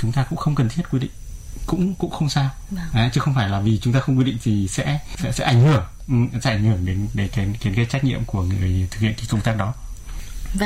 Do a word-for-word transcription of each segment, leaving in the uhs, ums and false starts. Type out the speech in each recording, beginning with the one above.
chúng ta cũng không cần thiết quy định, cũng cũng không sao. Đấy, chứ không phải là vì chúng ta không quy định thì sẽ sẽ sẽ ảnh hưởng ừ, sẽ ảnh hưởng đến đến cái cái, cái trách nhiệm của người thực hiện cái công tác đó. Vâng.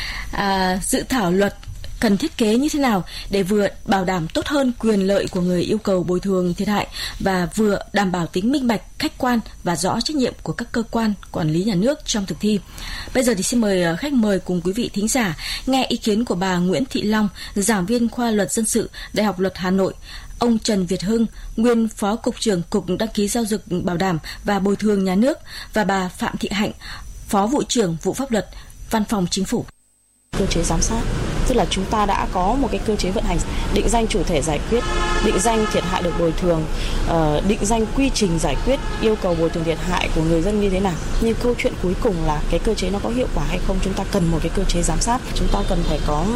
À, dự thảo luật cần thiết kế như thế nào để vừa bảo đảm tốt hơn quyền lợi của người yêu cầu bồi thường thiệt hại và vừa đảm bảo tính minh bạch, khách quan và rõ trách nhiệm của các cơ quan quản lý nhà nước trong thực thi. Bây giờ thì xin mời khách mời cùng quý vị thính giả nghe ý kiến của bà Nguyễn Thị Long, giảng viên khoa Luật Dân sự, Đại học Luật Hà Nội, ông Trần Việt Hưng, nguyên Phó Cục trưởng Cục Đăng ký Giao dịch Bảo đảm và Bồi thường Nhà nước và bà Phạm Thị Hạnh, Phó Vụ trưởng Vụ Pháp luật, Văn phòng Chính phủ. Cơ chế giám sát, tức là chúng ta đã có một cái cơ chế vận hành, định danh chủ thể giải quyết, định danh thiệt hại được bồi thường, định danh quy trình giải quyết yêu cầu bồi thường thiệt hại của người dân như thế nào. Nhưng câu chuyện cuối cùng là cái cơ chế nó có hiệu quả hay không, chúng ta cần một cái cơ chế giám sát, chúng ta cần phải có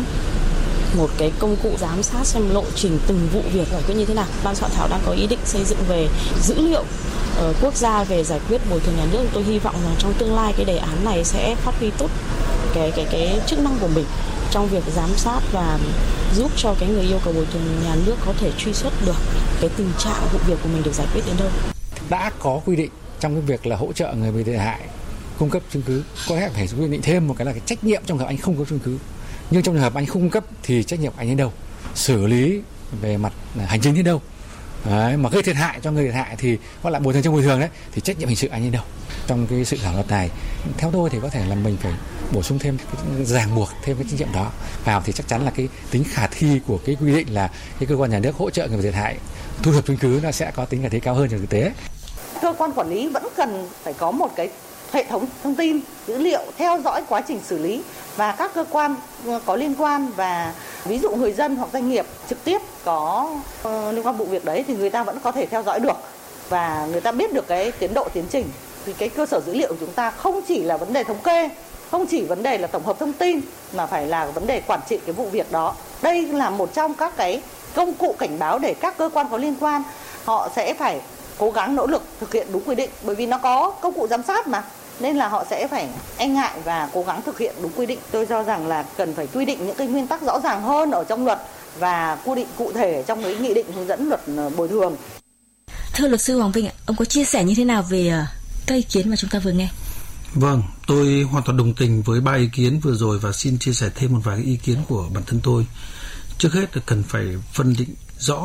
một cái công cụ giám sát xem lộ trình từng vụ việc giải quyết như thế nào. Ban soạn thảo đang có ý định xây dựng về dữ liệu uh, quốc gia về giải quyết bồi thường nhà nước. Tôi hy vọng rằng trong tương lai cái đề án này sẽ phát huy tốt cái cái cái chức năng của mình trong việc giám sát và giúp cho cái người yêu cầu bồi thường nhà nước có thể truy xuất được cái tình trạng vụ việc của mình được giải quyết đến đâu. Đã có quy định trong cái việc là hỗ trợ người bị thiệt hại cung cấp chứng cứ, có lẽ phải quy định thêm một cái là cái trách nhiệm trong trường hợp anh không có chứng cứ. Nhưng trong trường hợp anh không cung cấp thì trách nhiệm anh đến đâu, xử lý về mặt hành chính đến đâu. Đấy, mà gây thiệt hại cho người thiệt hại thì gọi là bồi thường trong bồi thường đấy, thì trách nhiệm hình sự anh đến đâu. Trong cái sự thảo luật này, theo tôi thì có thể là mình phải bổ sung thêm cái ràng buộc thêm cái trách nhiệm đó vào, thì chắc chắn là cái tính khả thi của cái quy định là cái cơ quan nhà nước hỗ trợ người bị thiệt hại thu thập chứng cứ nó sẽ có tính khả thi cao hơn trong thực tế. Cơ quan quản lý vẫn cần phải có một cái hệ thống thông tin, dữ liệu theo dõi quá trình xử lý, và các cơ quan có liên quan và ví dụ người dân hoặc doanh nghiệp trực tiếp có uh, liên quan vụ việc đấy thì người ta vẫn có thể theo dõi được và người ta biết được cái tiến độ tiến trình. Thì cái cơ sở dữ liệu của chúng ta không chỉ là vấn đề thống kê, không chỉ vấn đề là tổng hợp thông tin mà phải là vấn đề quản trị cái vụ việc đó. Đây là một trong các cái công cụ cảnh báo để các cơ quan có liên quan họ sẽ phải cố gắng nỗ lực thực hiện đúng quy định, bởi vì nó có công cụ giám sát mà, nên là họ sẽ phải e ngại và cố gắng thực hiện đúng quy định. Tôi cho rằng là cần phải quy định những cái nguyên tắc rõ ràng hơn ở trong luật và quy định cụ thể trong cái nghị định hướng dẫn luật bồi thường. Thưa luật sư Hoàng Vinh ạ, ông có chia sẻ như thế nào về các ý kiến mà chúng ta vừa nghe? Vâng, tôi hoàn toàn đồng tình với ba ý kiến vừa rồi và xin chia sẻ thêm một vài ý kiến của bản thân tôi. Trước hết là cần phải phân định rõ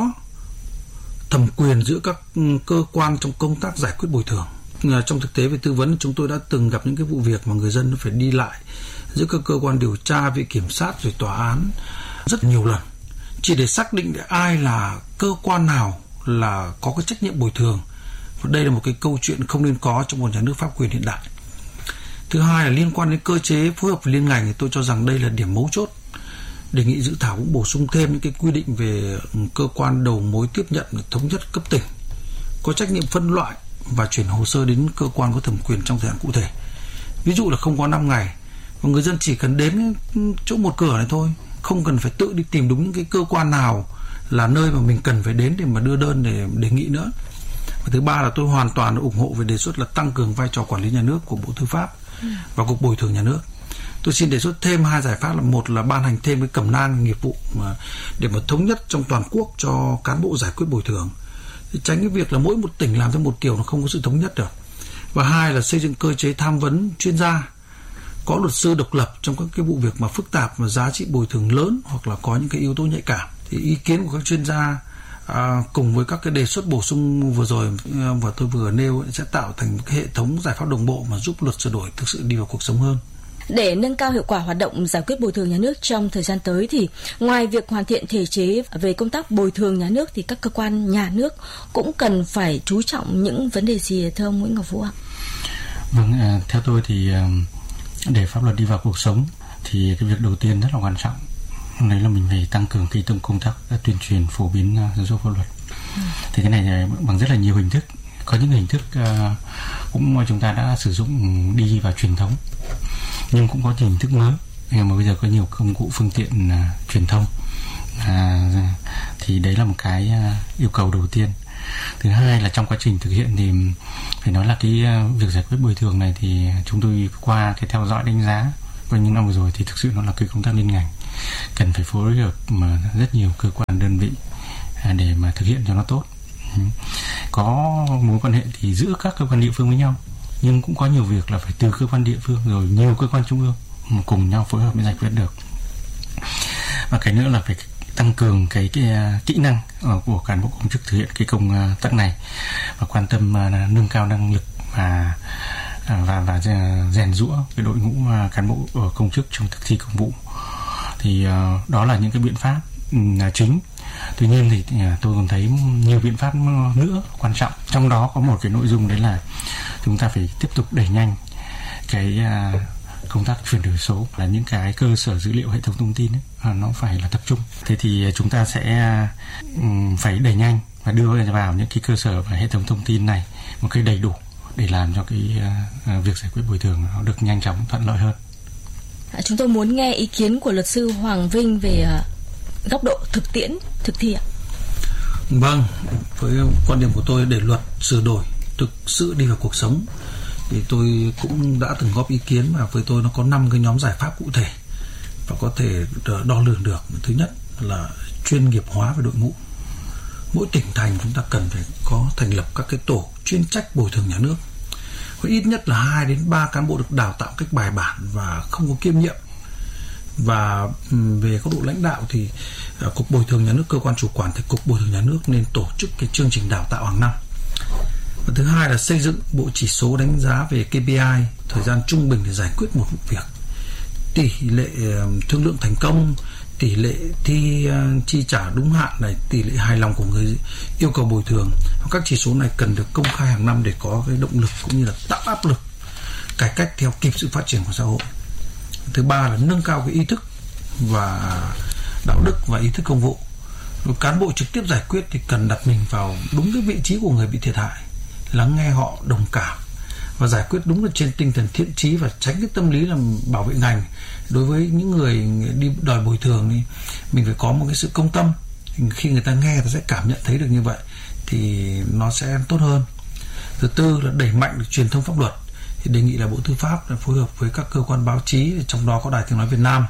thẩm quyền giữa các cơ quan trong công tác giải quyết bồi thường. Trong thực tế về tư vấn, chúng tôi đã từng gặp những cái vụ việc mà người dân phải đi lại giữa các cơ quan điều tra, viện kiểm sát rồi tòa án rất nhiều lần, chỉ để xác định để ai là cơ quan nào là có cái trách nhiệm bồi thường. Và đây là một cái câu chuyện không nên có trong một nhà nước pháp quyền hiện đại. Thứ hai là liên quan đến cơ chế phối hợp liên ngành, thì tôi cho rằng đây là điểm mấu chốt. Đề nghị dự thảo cũng bổ sung thêm những cái quy định về cơ quan đầu mối tiếp nhận thống nhất cấp tỉnh, có trách nhiệm phân loại và chuyển hồ sơ đến cơ quan có thẩm quyền trong thời hạn cụ thể. Ví dụ là không quá năm ngày, và người dân chỉ cần đến chỗ một cửa này thôi, không cần phải tự đi tìm đúng những cái cơ quan nào là nơi mà mình cần phải đến để mà đưa đơn để đề nghị nữa. Và thứ ba là tôi hoàn toàn ủng hộ về đề xuất là tăng cường vai trò quản lý nhà nước của Bộ Tư pháp và Cục Bồi thường Nhà nước. Tôi xin đề xuất thêm hai giải pháp là một là ban hành thêm cái cẩm nang nghiệp vụ mà để mà thống nhất trong toàn quốc cho cán bộ giải quyết bồi thường, để tránh cái việc là mỗi một tỉnh làm theo một kiểu nó không có sự thống nhất được. Và hai là xây dựng cơ chế tham vấn chuyên gia, có luật sư độc lập trong các cái vụ việc mà phức tạp và giá trị bồi thường lớn hoặc là có những cái yếu tố nhạy cảm. Thì ý kiến của các chuyên gia à, cùng với các cái đề xuất bổ sung vừa rồi và tôi vừa nêu sẽ tạo thành một cái hệ thống giải pháp đồng bộ mà giúp luật sửa đổi thực sự đi vào cuộc sống hơn. Để nâng cao hiệu quả hoạt động giải quyết bồi thường nhà nước trong thời gian tới thì ngoài việc hoàn thiện thể chế về công tác bồi thường nhà nước thì các cơ quan nhà nước cũng cần phải chú trọng những vấn đề gì thưa ông Nguyễn Ngọc Vũ ạ? Vâng, à, theo tôi thì để pháp luật đi vào cuộc sống thì cái việc đầu tiên rất là quan trọng đấy là mình phải tăng cường cái công tác tuyên truyền phổ biến giáo dục pháp luật. Ừ. Thì cái này bằng rất là nhiều hình thức. Có những hình thức uh, cũng chúng ta đã sử dụng đi vào truyền thống, nhưng cũng có những hình thức mới. Nhưng mà bây giờ có nhiều công cụ phương tiện uh, truyền thông, uh, thì đấy là một cái uh, yêu cầu đầu tiên. Thứ hai là trong quá trình thực hiện thì phải nói là cái uh, việc giải quyết bồi thường này thì chúng tôi qua cái theo dõi đánh giá của những năm vừa rồi thì thực sự nó là cái công tác liên ngành. cần phải phối hợp mà rất nhiều cơ quan đơn vị để mà thực hiện cho nó tốt. Có mối quan hệ thì giữa các cơ quan địa phương với nhau, nhưng cũng có nhiều việc là phải từ cơ quan địa phương rồi nhiều cơ quan trung ương cùng nhau phối hợp mới giải quyết được. Và cái nữa là phải tăng cường cái, cái kỹ năng của cán bộ công chức thực hiện cái công tác này, và quan tâm nâng cao năng lực và và và rèn giũa cái đội ngũ cán bộ công chức trong thực thi công vụ. Thì uh, đó là những cái biện pháp um, chính. Tuy nhiên thì uh, tôi còn thấy nhiều biện pháp nữa quan trọng. Trong đó có một cái nội dung đấy là chúng ta phải tiếp tục đẩy nhanh cái uh, công tác chuyển đổi số, là những cái cơ sở dữ liệu hệ thống thông tin ấy, uh, nó phải là tập trung. Thế thì chúng ta sẽ uh, phải đẩy nhanh và đưa vào những cái cơ sở và hệ thống thông tin này một cái đầy đủ để làm cho cái uh, việc giải quyết bồi thường nó được nhanh chóng, thuận lợi hơn. Chúng tôi muốn nghe ý kiến của luật sư Hoàng Vinh về uh, góc độ thực tiễn, thực thi ạ. Vâng, với quan điểm của tôi, để luật sửa đổi thực sự đi vào cuộc sống thì tôi cũng đã từng góp ý kiến, và với tôi nó có năm cái nhóm giải pháp cụ thể và có thể đo lường được. Thứ nhất là chuyên nghiệp hóa về đội ngũ. Mỗi tỉnh thành chúng ta cần phải có thành lập các cái tổ chuyên trách bồi thường nhà nước, có ít nhất là hai đến ba cán bộ được đào tạo cách bài bản và không có kiêm nhiệm. Và về góc độ lãnh đạo thì uh, cục bồi thường nhà nước, cơ quan chủ quản thì cục bồi thường nhà nước nên tổ chức cái chương trình đào tạo hàng năm. Và thứ hai là xây dựng bộ chỉ số đánh giá về ca pê i, thời gian trung bình để giải quyết một vụ việc, tỷ lệ uh, thương lượng thành công, tỷ lệ thi uh, chi trả đúng hạn này, tỷ lệ hài lòng của người yêu cầu bồi thường. Các chỉ số này cần được công khai hàng năm để có cái động lực cũng như là tạo áp lực cải cách theo kịp sự phát triển của xã hội. Thứ ba là nâng cao cái ý thức và đạo đức và ý thức công vụ. Rồi cán bộ trực tiếp giải quyết thì cần đặt mình vào đúng cái vị trí của người bị thiệt hại, lắng nghe họ, đồng cảm và giải quyết đúng là trên tinh thần thiện chí, và tránh cái tâm lý là bảo vệ ngành. Đối với những người đi đòi bồi thường thì mình phải có một cái sự công tâm. Khi người ta nghe, người ta sẽ cảm nhận thấy được như vậy thì nó sẽ tốt hơn. Thứ tư là đẩy mạnh truyền thông pháp luật. Thì đề nghị là Bộ Tư pháp là phối hợp với các cơ quan báo chí, trong đó có Đài Tiếng nói Việt Nam,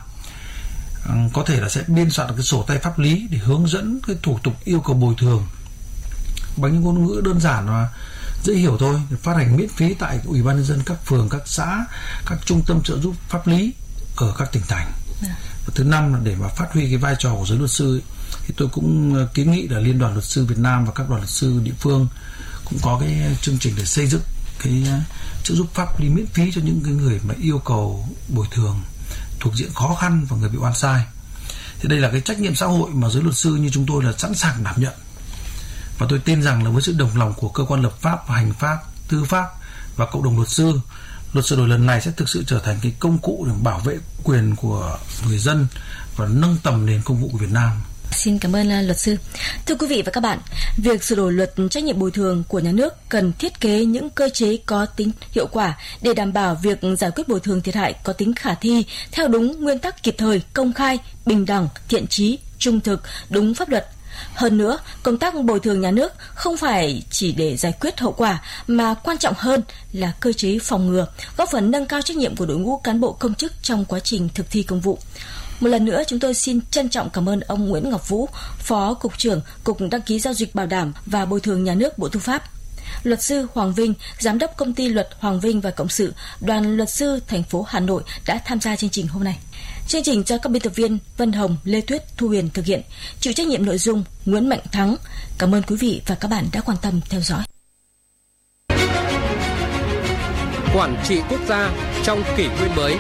có thể là sẽ biên soạn được cái sổ tay pháp lý để hướng dẫn cái thủ tục yêu cầu bồi thường bằng những ngôn ngữ đơn giản và dễ hiểu thôi, phát hành miễn phí tại Ủy ban nhân dân các phường, các xã, các trung tâm trợ giúp pháp lý ở các tỉnh thành. Và thứ năm là để mà phát huy cái vai trò của giới luật sư ấy, thì tôi cũng kiến nghị là Liên đoàn Luật sư Việt Nam và các đoàn luật sư địa phương cũng có cái chương trình để xây dựng cái trợ giúp pháp lý miễn phí cho những cái người mà yêu cầu bồi thường thuộc diện khó khăn và người bị oan sai. Thì đây là cái trách nhiệm xã hội mà giới luật sư như chúng tôi là sẵn sàng đảm nhận. Và tôi tin rằng là với sự đồng lòng của cơ quan lập pháp và hành pháp, tư pháp và cộng đồng luật sư, luật sửa đổi lần này sẽ thực sự trở thành cái công cụ để bảo vệ quyền của người dân và nâng tầm nền công vụ của Việt Nam. Xin cảm ơn uh, luật sư. Thưa quý vị và các bạn, việc sửa đổi luật trách nhiệm bồi thường của nhà nước cần thiết kế những cơ chế có tính hiệu quả để đảm bảo việc giải quyết bồi thường thiệt hại có tính khả thi theo đúng nguyên tắc kịp thời, công khai, bình đẳng, thiện chí, trung thực, đúng pháp luật. Hơn nữa, công tác bồi thường nhà nước không phải chỉ để giải quyết hậu quả mà quan trọng hơn là cơ chế phòng ngừa, góp phần nâng cao trách nhiệm của đội ngũ cán bộ công chức trong quá trình thực thi công vụ. Một lần nữa, chúng tôi xin trân trọng cảm ơn ông Nguyễn Ngọc Vũ, Phó Cục trưởng Cục Đăng ký Giao dịch Bảo đảm và Bồi thường Nhà nước Bộ Tư pháp. Luật sư Hoàng Vinh, Giám đốc Công ty Luật Hoàng Vinh và Cộng sự, Đoàn Luật sư thành phố Hà Nội đã tham gia chương trình hôm nay. Chương trình do các biên tập viên Vân Hồng, Lê Tuyết, Thu Huyền thực hiện, chịu trách nhiệm nội dung Nguyễn Mạnh Thắng. Cảm ơn quý vị và các bạn đã quan tâm theo dõi. Quản trị quốc gia trong kỷ nguyên mới.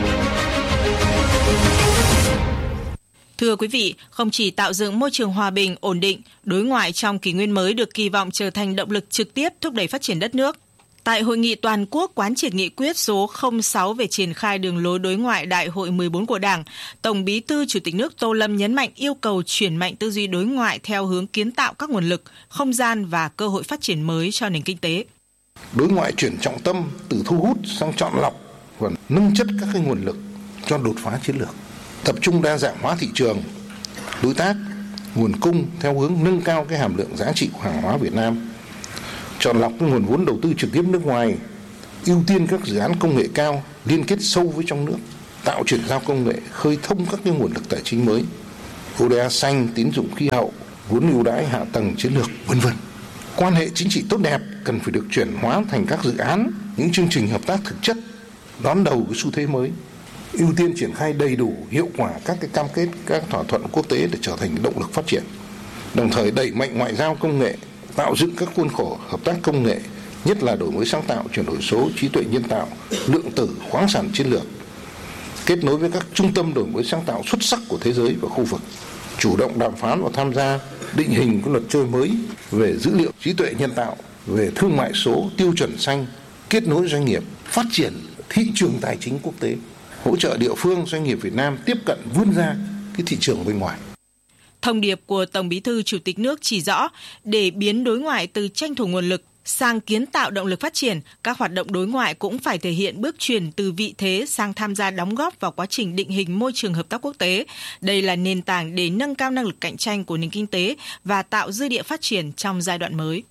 Thưa quý vị, không chỉ tạo dựng môi trường hòa bình, ổn định, đối ngoại trong kỷ nguyên mới được kỳ vọng trở thành động lực trực tiếp thúc đẩy phát triển đất nước. Tại Hội nghị Toàn quốc quán triệt nghị quyết số không sáu về triển khai đường lối đối ngoại Đại hội mười bốn của Đảng, Tổng Bí thư Chủ tịch nước Tô Lâm nhấn mạnh yêu cầu chuyển mạnh tư duy đối ngoại theo hướng kiến tạo các nguồn lực, không gian và cơ hội phát triển mới cho nền kinh tế. Đối ngoại chuyển trọng tâm từ thu hút sang chọn lọc và nâng chất các cái nguồn lực cho đột phá chiến lược. Tập trung đa dạng hóa thị trường, đối tác, nguồn cung theo hướng nâng cao cái hàm lượng giá trị của hàng hóa Việt Nam. Chọn lọc cái nguồn vốn đầu tư trực tiếp nước ngoài, ưu tiên các dự án công nghệ cao liên kết sâu với trong nước, tạo chuyển giao công nghệ, khơi thông các cái nguồn lực tài chính mới, ô đê a xanh, tín dụng khí hậu, vốn ưu đãi hạ tầng chiến lược, vân vân. Quan hệ chính trị tốt đẹp cần phải được chuyển hóa thành các dự án, những chương trình hợp tác thực chất, đón đầu cái xu thế mới, ưu tiên triển khai đầy đủ, hiệu quả các cái cam kết, các thỏa thuận quốc tế để trở thành động lực phát triển. Đồng thời đẩy mạnh ngoại giao công nghệ, tạo dựng các khuôn khổ hợp tác công nghệ, nhất là đổi mới sáng tạo, chuyển đổi số, trí tuệ nhân tạo, lượng tử, khoáng sản chiến lược, kết nối với các trung tâm đổi mới sáng tạo xuất sắc của thế giới và khu vực, chủ động đàm phán và tham gia định hình các luật chơi mới về dữ liệu, trí tuệ nhân tạo, về thương mại số, tiêu chuẩn xanh, kết nối doanh nghiệp, phát triển thị trường tài chính quốc tế, hỗ trợ địa phương doanh nghiệp Việt Nam tiếp cận vươn ra cái thị trường bên ngoài. Thông điệp của Tổng Bí thư Chủ tịch nước chỉ rõ, để biến đối ngoại từ tranh thủ nguồn lực sang kiến tạo động lực phát triển, các hoạt động đối ngoại cũng phải thể hiện bước chuyển từ vị thế sang tham gia đóng góp vào quá trình định hình môi trường hợp tác quốc tế. Đây là nền tảng để nâng cao năng lực cạnh tranh của nền kinh tế và tạo dư địa phát triển trong giai đoạn mới.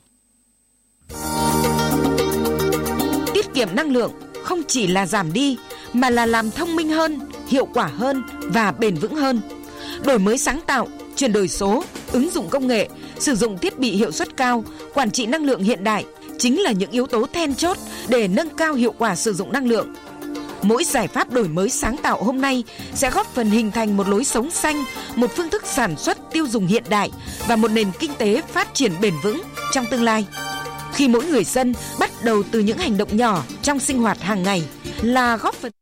Tiết kiệm năng lượng không chỉ là giảm đi, mà là làm thông minh hơn, hiệu quả hơn và bền vững hơn. Đổi mới sáng tạo, chuyển đổi số, ứng dụng công nghệ, sử dụng thiết bị hiệu suất cao, quản trị năng lượng hiện đại chính là những yếu tố then chốt để nâng cao hiệu quả sử dụng năng lượng. Mỗi giải pháp đổi mới sáng tạo hôm nay sẽ góp phần hình thành một lối sống xanh, một phương thức sản xuất tiêu dùng hiện đại và một nền kinh tế phát triển bền vững trong tương lai. Khi mỗi người dân bắt đầu từ những hành động nhỏ trong sinh hoạt hàng ngày là góp phần